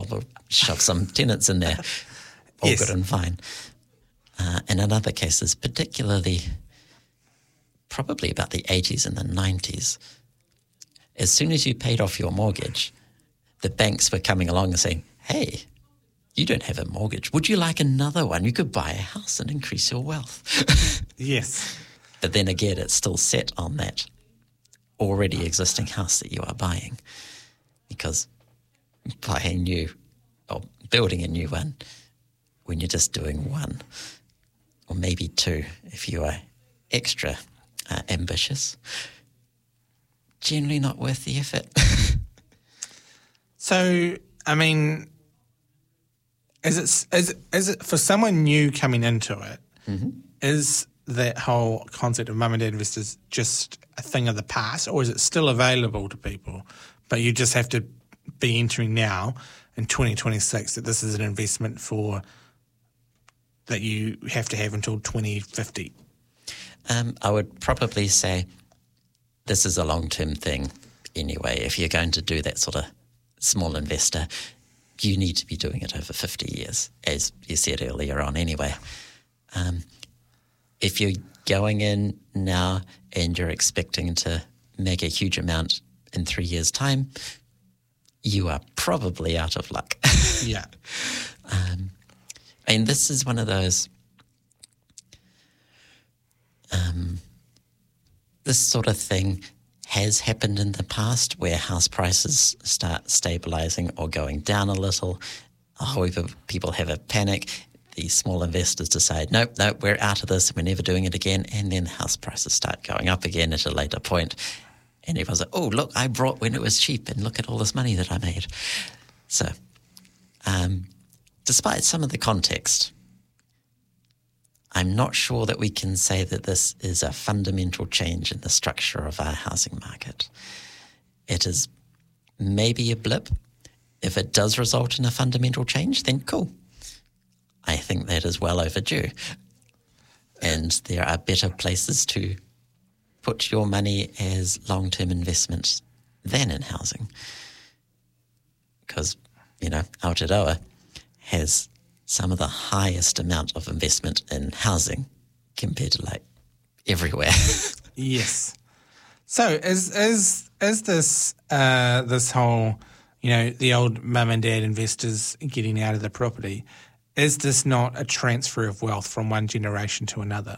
we'll shove some tenants in there. All Yes. good and fine. And in other cases, particularly probably about the 80s and the 90s, as soon as you paid off your mortgage, the banks were coming along and saying, hey, you don't have a mortgage. Would you like another one? You could buy a house and increase your wealth. Yes. But then again, it's still set on that already existing house that you are buying, because buying new or building a new one, when you're just doing one or maybe two, if you are extra ambitious, generally not worth the effort. So, I mean, is it for someone new coming into it, is that whole concept of mum and dad investors just a thing of the past, or is it still available to people, but you just have to be entering now in 2026 that this is an investment for that you have to have until 2050? I would probably say this is a long-term thing anyway. If you're going to do that sort of small investor, you need to be doing it over 50 years, as you said earlier on anyway. If you're going in now and you're expecting to make a huge amount in 3 years' time, you are probably out of luck. Yeah. And this is one of those, this sort of thing has happened in the past where house prices start stabilizing or going down a little. However, people have a panic. These small investors decide, nope, we're out of this. We're never doing it again. And then house prices start going up again at a later point. And everyone's like, oh, look, I brought when it was cheap and look at all this money that I made. So despite some of the context, I'm not sure that we can say that this is a fundamental change in the structure of our housing market. It is maybe a blip. If it does result in a fundamental change, then cool. I think that is well overdue. And there are better places to put your money as long-term investments than in housing. Because, Aotearoa has some of the highest amount of investment in housing compared to everywhere. Yes. So is this this whole, the old mum and dad investors getting out of the property, is this not a transfer of wealth from one generation to another?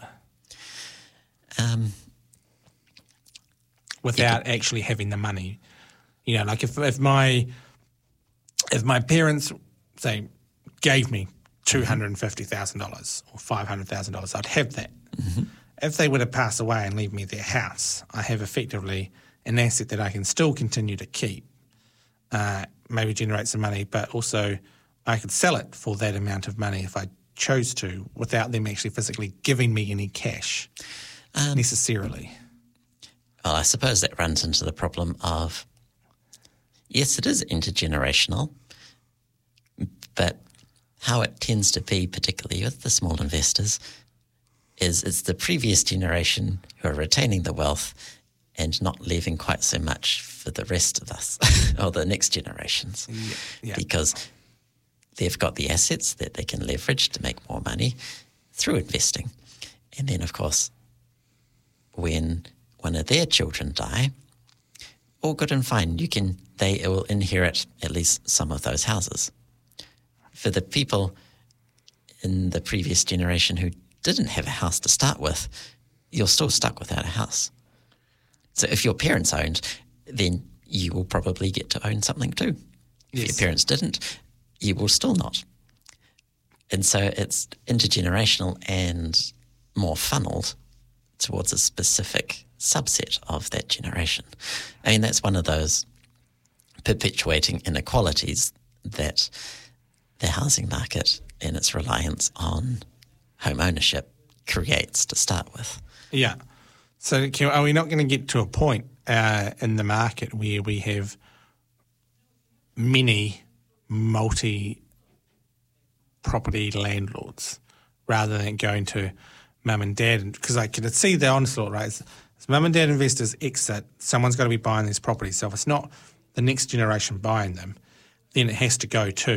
Without actually having the money. If my parents, say, gave me $250,000 or $500,000, I'd have that. Mm-hmm. If they were to pass away and leave me their house, I have effectively an asset that I can still continue to keep, maybe generate some money, but also I could sell it for that amount of money if I chose to, without them actually physically giving me any cash necessarily. Well, I suppose that runs into the problem of, yes, it is intergenerational, but how it tends to be, particularly with the small investors, is it's the previous generation who are retaining the wealth and not leaving quite so much for the rest of us or the next generations. Yeah. Because they've got the assets that they can leverage to make more money through investing. And then, of course, when one of their children die, all good and fine. They will inherit at least some of those houses. For the people in the previous generation who didn't have a house to start with, you're still stuck without a house. So if your parents owned, then you will probably get to own something too. Yes. If your parents didn't, you will still not. And so it's intergenerational and more funneled towards a specific subset of that generation. I mean, that's one of those perpetuating inequalities that the housing market and its reliance on home ownership creates to start with. Yeah. So are we not going to get to a point in the market where we have many multi-property landlords rather than going to mum and dad? Because I can see the onslaught, right? As mum and dad investors exit, someone's got to be buying these properties. So if it's not the next generation buying them, then it has to go to